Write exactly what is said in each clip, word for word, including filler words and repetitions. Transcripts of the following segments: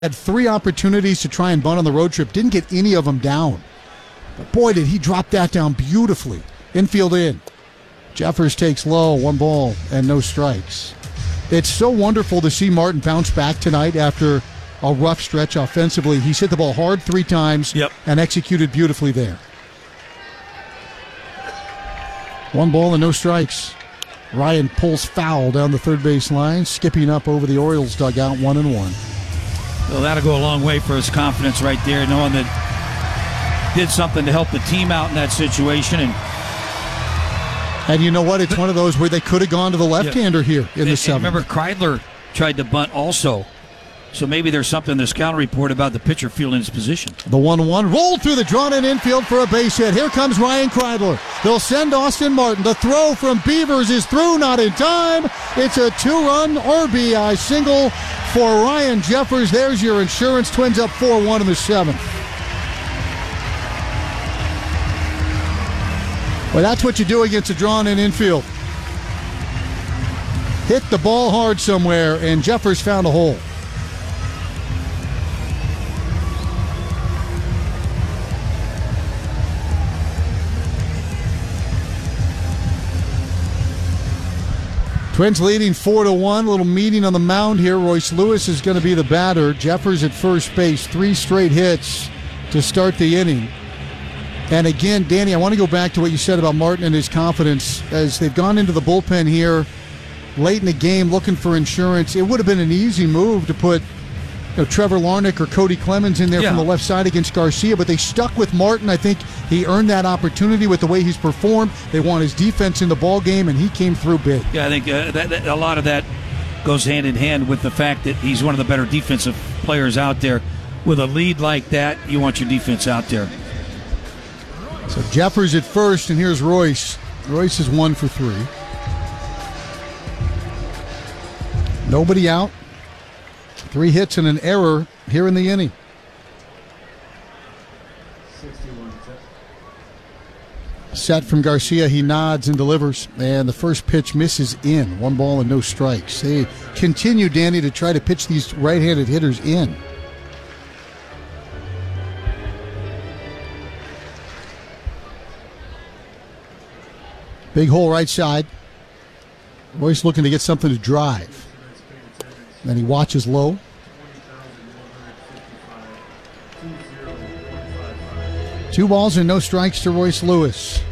Had three opportunities to try and bunt on the road trip. Didn't get any of them down. But boy, did he drop that down beautifully. Infield in. Jeffers takes low, one ball and no strikes. It's so wonderful to see Martin bounce back tonight after a rough stretch offensively. He's hit the ball hard three times yep. and executed beautifully there. One ball and no strikes. Ryan pulls foul down the third base line, skipping up over the Orioles dugout, one and one. Well, that'll go a long way for his confidence right there, knowing that did something to help the team out in that situation. And and you know what? It's one of those where they could have gone to the left-hander yeah. here in and, the seventh. Remember, Kreidler tried to bunt also. So maybe there's something in the scout report about the pitcher fielding his position. The one one rolled through the drawn-in infield for a base hit. Here comes Ryan Kreidler. They'll send Austin Martin. The throw from Beavers is through, not in time. It's a two-run R B I single for Ryan Jeffers. There's your insurance. Twins up four one in the seventh. Well, that's what you do against a drawn-in infield. Hit the ball hard somewhere, and Jeffers found a hole. Twins leading four to one. A little meeting on the mound here. Royce Lewis is going to be the batter. Jeffers at first base. Three straight hits to start the inning. And again, Danny, I want to go back to what you said about Martin and his confidence as they've gone into the bullpen here late in the game looking for insurance. It would have been an easy move to put you know, Trevor Larnach or Cody Clemens in there yeah. from the left side against Garcia, but they stuck with Martin. I think he earned that opportunity with the way he's performed. They want his defense in the ball game, and he came through big. Yeah, I think uh, that, that, a lot of that goes hand in hand with the fact that he's one of the better defensive players out there. With a lead like that, you want your defense out there. So Jeffers at first, and here's Royce. Royce is one for three. Nobody out. Three hits and an error here in the inning. Set from Garcia, he nods and delivers, and the first pitch misses in. One ball and no strikes. They continue, Danny, to try to pitch these right-handed hitters in. Big hole right side. Royce looking to get something to drive. Then he watches low. Two balls and no strikes to Royce Lewis.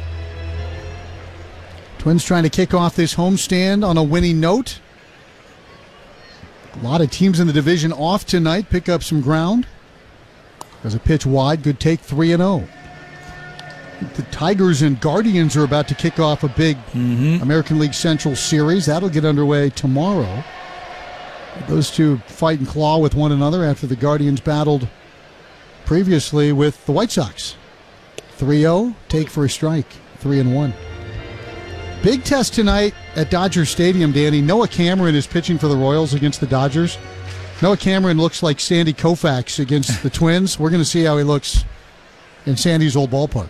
Twins trying to kick off this homestand on a winning note. A lot of teams in the division off tonight. Pick up some ground. There's a pitch wide. Good take, three and oh. The Tigers and Guardians are about to kick off a big mm-hmm. American League Central series. That'll get underway tomorrow. Those two fight and claw with one another after the Guardians battled previously with the White Sox. three oh, take for a strike, three and one. Big test tonight at Dodger Stadium, Danny. Noah Cameron is pitching for the Royals against the Dodgers. Noah Cameron looks like Sandy Koufax against the Twins. We're going to see how he looks in Sandy's old ballpark.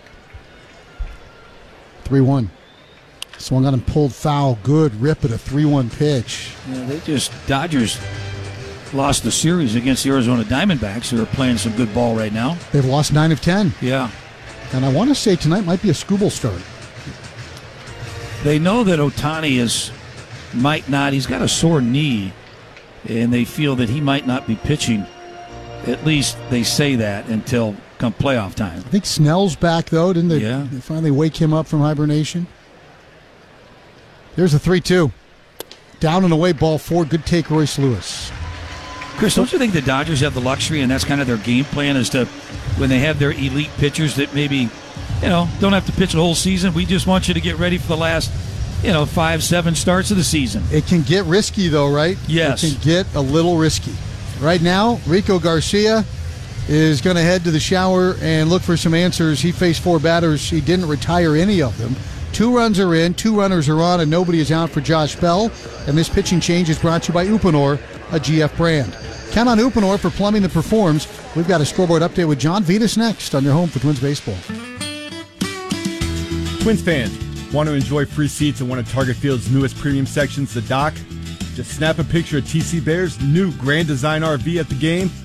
three one. Swung on and pulled foul. Good rip at a three one pitch. Yeah, they just, Dodgers lost the series against the Arizona Diamondbacks, who are playing some good ball right now. They've lost nine of ten. Yeah. And I want to say tonight might be a Skubal start. They know that Ohtani is, might not, he's got a sore knee, and they feel that he might not be pitching. At least they say that until come playoff time. I think Snell's back, though. Didn't they, yeah. they finally wake him up from hibernation? There's a three two. Down and away, ball four. Good take, Royce Lewis. Chris, don't you think the Dodgers have the luxury, and that's kind of their game plan, is to, when they have their elite pitchers that maybe, you know, don't have to pitch the whole season, we just want you to get ready for the last, you know, five, seven starts of the season. It can get risky, though, right? Yes. It can get a little risky. Right now, Rico Garcia is going to head to the shower and look for some answers. He faced four batters. He didn't retire any of them. Two runs are in, two runners are on, and nobody is out for Josh Bell. And this pitching change is brought to you by Uponor, a G F brand. Count on Uponor for plumbing that performs. We've got a scoreboard update with John Vitas next on your home for Twins baseball. Twins fans, want to enjoy free seats at one of Target Field's newest premium sections, the Dock? Just snap a picture of T C Bear's new Grand Design R V at the game